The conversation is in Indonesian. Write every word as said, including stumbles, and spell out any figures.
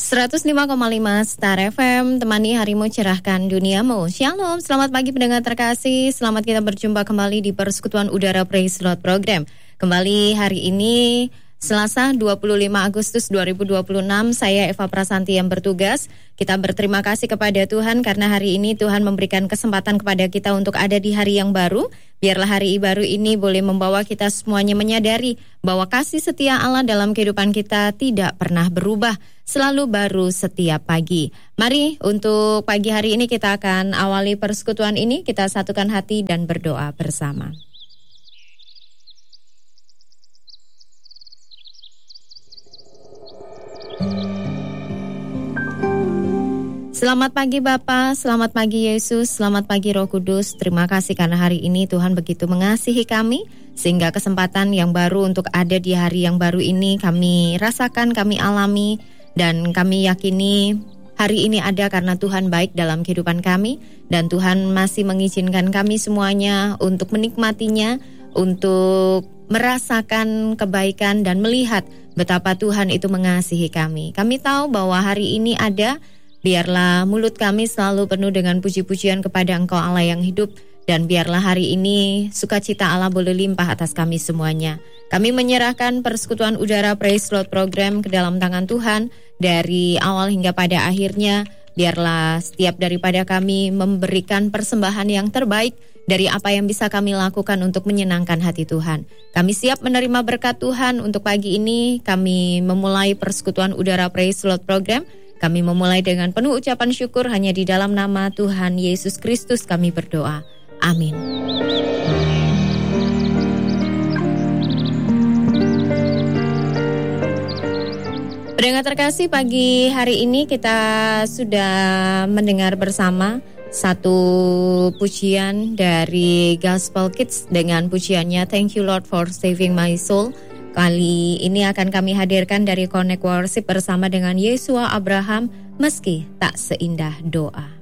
seratus lima koma lima Star F M, temani harimu, cerahkan duniamu. Shalom, selamat pagi pendengar terkasih. Selamat kita berjumpa kembali di Persekutuan Udara Praise Lord Program. Kembali hari ini Selasa dua puluh lima Agustus dua ribu dua puluh enam, saya Eva Prasanti yang bertugas. Kita berterima kasih kepada Tuhan karena hari ini Tuhan memberikan kesempatan kepada kita untuk ada di hari yang baru. Biarlah hari baru ini boleh membawa kita semuanya menyadari bahwa kasih setia Allah dalam kehidupan kita tidak pernah berubah, selalu baru setiap pagi. Mari untuk pagi hari ini kita akan awali persekutuan ini, kita satukan hati dan berdoa bersama. Selamat pagi Bapa, selamat pagi Yesus, selamat pagi Roh Kudus. Terima kasih karena hari ini Tuhan begitu mengasihi kami, sehingga kesempatan yang baru untuk ada di hari yang baru ini kami rasakan, kami alami, dan kami yakini hari ini ada karena Tuhan baik dalam kehidupan kami, dan Tuhan masih mengizinkan kami semuanya untuk menikmatinya, untuk merasakan kebaikan dan melihat betapa Tuhan itu mengasihi kami. Kami tahu bahwa hari ini ada. Biarlah mulut kami selalu penuh dengan puji-pujian kepada Engkau Allah yang hidup, dan biarlah hari ini sukacita Allah boleh limpah atas kami semuanya. Kami menyerahkan Persekutuan Udara Praise Lord Program ke dalam tangan Tuhan dari awal hingga pada akhirnya. Biarlah setiap daripada kami memberikan persembahan yang terbaik dari apa yang bisa kami lakukan untuk menyenangkan hati Tuhan. Kami siap menerima berkat Tuhan. Untuk pagi ini kami memulai Persekutuan Udara Praise Lord Program. Kami memulai dengan penuh ucapan syukur, hanya di dalam nama Tuhan Yesus Kristus kami berdoa. Amin. Pendengar terkasih, pagi hari ini kita sudah mendengar bersama satu pujian dari Gospel Kids dengan pujiannya Thank You Lord for Saving My Soul. Kali ini akan kami hadirkan dari Connect Worship bersama dengan Yesua Abraham, meski tak seindah doa.